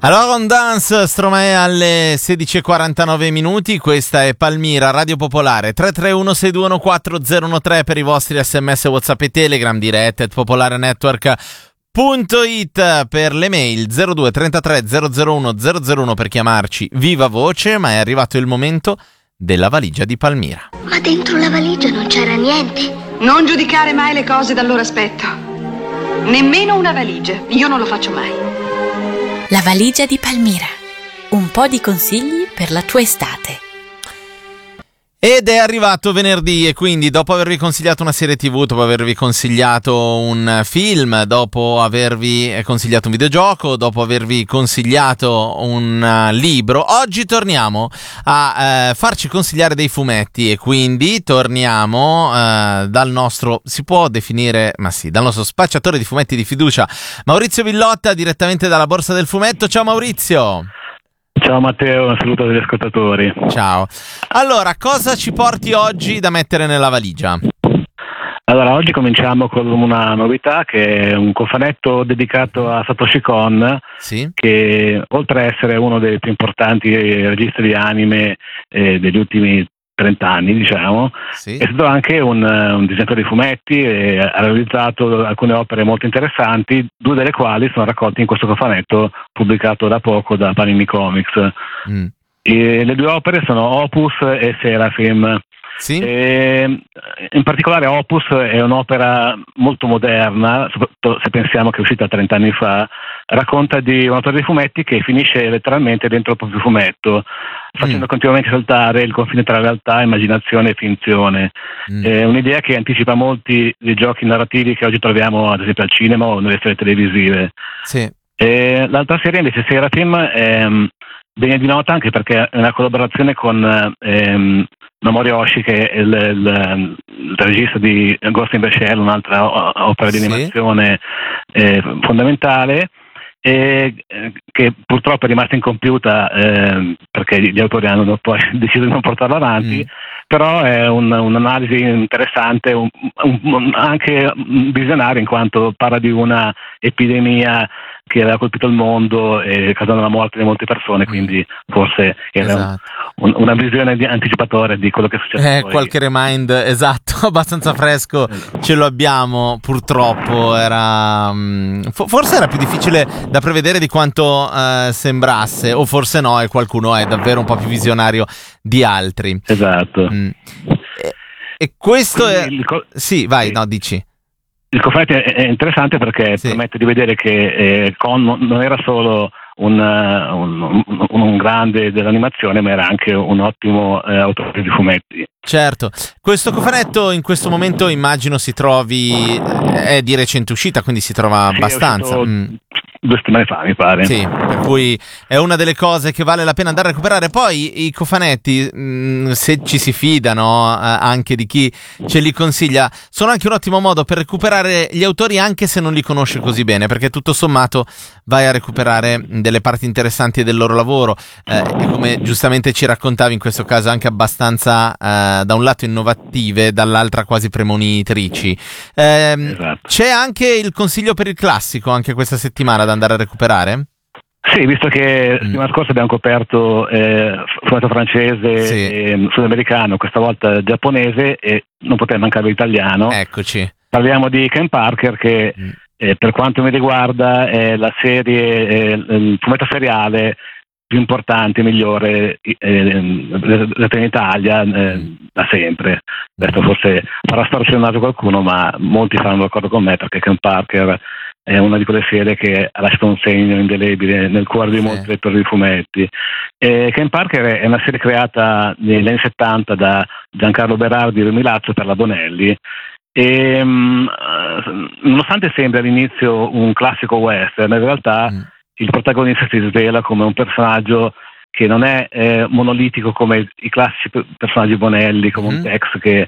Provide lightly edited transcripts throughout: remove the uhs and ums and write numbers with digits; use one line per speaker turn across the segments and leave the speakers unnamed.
Allora, on dance, Stromae alle 16:49 minuti. Questa è Palmira, Radio Popolare. 331-621-4013 per i vostri sms, WhatsApp e Telegram, dirette popolarenetwork.it per le mail, 02 33 001 001 per chiamarci viva voce. Ma è arrivato il momento della valigia di Palmira.
Ma dentro la valigia non c'era niente.
Non giudicare mai le cose dal loro aspetto. Nemmeno una valigia. Io non lo faccio mai.
La valigia di Palmira. Un po' di consigli per la tua estate.
Ed è arrivato venerdì, e quindi dopo avervi consigliato una serie TV, dopo avervi consigliato un film, dopo avervi consigliato un videogioco, dopo avervi consigliato un libro, oggi torniamo a farci consigliare dei fumetti. E quindi torniamo dal nostro, si può definire, ma sì, dal nostro spacciatore di fumetti di fiducia, Maurizio Villotta, direttamente dalla Borsa del Fumetto. Ciao Maurizio!
Ciao Matteo, un saluto agli ascoltatori.
Ciao. Allora, cosa ci porti oggi da mettere nella valigia?
Allora, oggi cominciamo con una novità, che è un cofanetto dedicato a Satoshi Kon,
Sì?
che oltre a essere uno dei più importanti registi di anime degli ultimi 30 anni, diciamo,
Sì.
è stato anche un disegnatore di fumetti e ha realizzato alcune opere molto interessanti, due delle quali sono raccolte in questo cofanetto pubblicato da poco da Panini Comics. E le due opere sono Opus e Seraphim.
Sì?
In particolare Opus è un'opera molto moderna, soprattutto se pensiamo che è uscita 30 anni fa. Racconta di un autore di fumetti che finisce letteralmente dentro il proprio fumetto, facendo continuamente saltare il confine tra realtà, immaginazione e finzione. È un'idea che anticipa molti dei giochi narrativi che oggi troviamo ad esempio al cinema o nelle serie televisive.
Sì.
L'altra serie invece, Seraphim, degna di nota anche perché è una collaborazione con Mamoru Oshii, che è il regista di Ghost in the Shell, un'altra opera di animazione fondamentale, e che purtroppo è rimasta incompiuta perché gli autori hanno poi deciso di non portarla avanti. Però è un'analisi interessante, anche visionaria, in quanto parla di una epidemia che aveva colpito il mondo e causando la morte di molte persone, quindi forse era una visione anticipatoria di quello che succede.
Qualche remind, esatto, abbastanza fresco ce lo abbiamo, purtroppo. Era forse era più difficile da prevedere di quanto sembrasse, o forse no, e qualcuno è davvero un po' più visionario di altri.
Esatto.
E questo
quindi
è... Sì, vai, no, dici.
Il cofanetto è interessante perché permette di vedere che Kon non era solo un grande dell'animazione, ma era anche un ottimo autore di fumetti.
Certo, questo cofanetto in questo momento immagino si trovi, è di recente uscita, quindi si trova abbastanza.
2 settimane fa, mi pare.
Sì, per cui è una delle cose che vale la pena andare a recuperare. Poi i cofanetti, se ci si fidano anche di chi ce li consiglia, sono anche un ottimo modo per recuperare gli autori anche se non li conosci così bene, perché tutto sommato vai a recuperare delle parti interessanti del loro lavoro, e come giustamente ci raccontavi in questo caso anche abbastanza da un lato innovative, dall'altra quasi premonitrici.
Esatto.
C'è anche il consiglio per il classico anche questa settimana da andare a recuperare?
Sì, visto che la settimana scorsa abbiamo coperto fumetto francese e sudamericano, questa volta giapponese, e non poteva mancare l'italiano.
Eccoci.
Parliamo di Ken Parker, che per quanto mi riguarda è la serie, il fumetto seriale più importante e migliore in Italia da sempre. Adesso forse farà storcere il naso qualcuno, ma molti saranno d'accordo con me, perché Ken Parker è una di quelle serie che ha lasciato un segno indelebile nel cuore di molti lettori di fumetti. Ken Parker è una serie creata negli anni 70 da Giancarlo Berardi e Rui Milazzo per la Bonelli, e nonostante sembri all'inizio un classico western, in realtà il protagonista si svela come un personaggio che non è monolitico come i classici personaggi Bonelli, come un Tex che...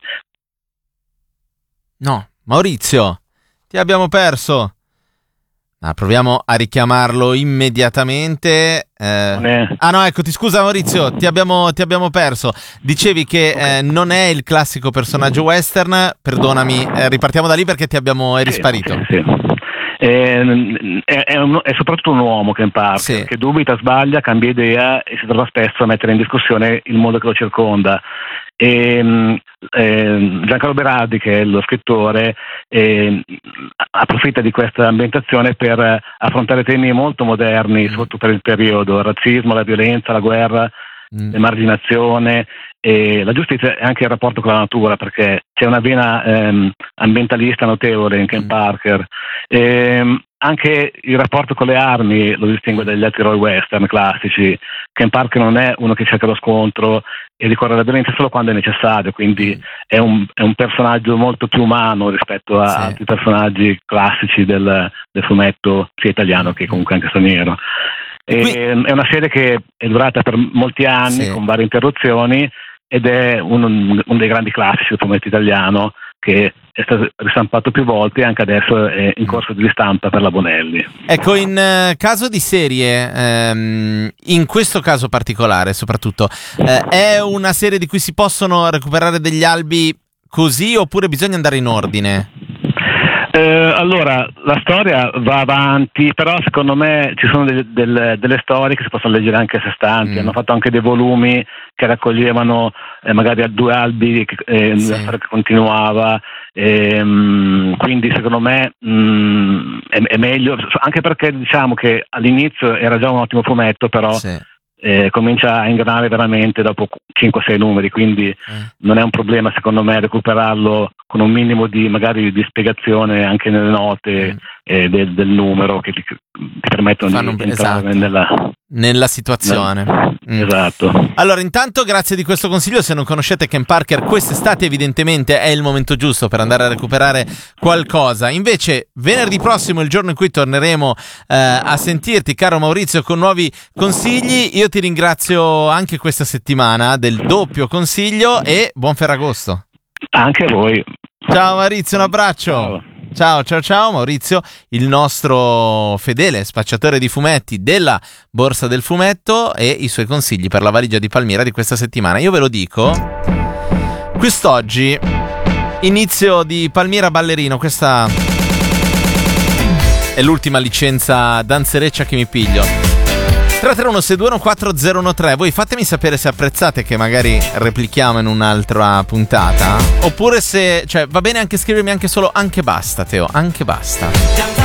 No, Maurizio, ti abbiamo perso. Proviamo a richiamarlo immediatamente. Ah no, eccoti, scusa Maurizio, ti abbiamo perso. Dicevi che non è il classico personaggio western, perdonami, ripartiamo da lì perché eri sparito.
Sì. È soprattutto un uomo, Ken Parker,
Sì.
che dubita, sbaglia, cambia idea e si trova spesso a mettere in discussione il mondo che lo circonda. Giancarlo Berardi, che è lo scrittore, approfitta di questa ambientazione per affrontare temi molto moderni, soprattutto per il periodo: il razzismo, la violenza, la guerra, l'emarginazione, la giustizia e anche il rapporto con la natura, perché c'è una vena ambientalista notevole in Ken Parker. Anche il rapporto con le armi lo distingue dagli altri eroi western classici. Ken Parker non è uno che cerca lo scontro e ricorre alla violenza solo quando è necessario, quindi è un personaggio molto più umano rispetto a altri personaggi classici del fumetto sia italiano che comunque anche straniero. È una serie che è durata per molti anni, con varie interruzioni, ed è uno dei grandi classici del fumetto italiano, che è stato ristampato più volte e anche adesso è in corso di ristampa per la Bonelli.
Ecco, in caso di serie, in questo caso particolare soprattutto, è una serie di cui si possono recuperare degli albi così, oppure bisogna andare in ordine?
Allora, la storia va avanti, però secondo me ci sono delle storie che si possono leggere anche a sé stanti. Hanno fatto anche dei volumi che raccoglievano magari a 2 albi la storia che continuava, quindi secondo me è meglio, anche perché diciamo che all'inizio era già un ottimo fumetto, però comincia a ingranare veramente dopo 5-6 numeri, quindi non è un problema secondo me recuperarlo con un minimo di magari di spiegazione anche nelle note del numero, che ti permettono di entrare
nella situazione.
Esatto.
Allora, intanto grazie di questo consiglio. Se non conoscete Ken Parker, quest'estate evidentemente è il momento giusto per andare a recuperare qualcosa. Invece venerdì prossimo, il giorno in cui torneremo a sentirti, caro Maurizio, con nuovi consigli. Io ti ringrazio anche questa settimana del doppio consiglio e buon Ferragosto.
Anche a voi.
Ciao Maurizio, un abbraccio. Ciao Maurizio, il nostro fedele spacciatore di fumetti della Borsa del Fumetto, e i suoi consigli per la valigia di Palmira di questa settimana. Io ve lo dico, quest'oggi inizio di Palmira Ballerino, questa è l'ultima licenza danzereccia che mi piglio. 331-621-4013. Voi fatemi sapere se apprezzate che magari replichiamo in un'altra puntata, oppure se, cioè, va bene anche scrivermi anche solo anche basta, Teo, anche basta.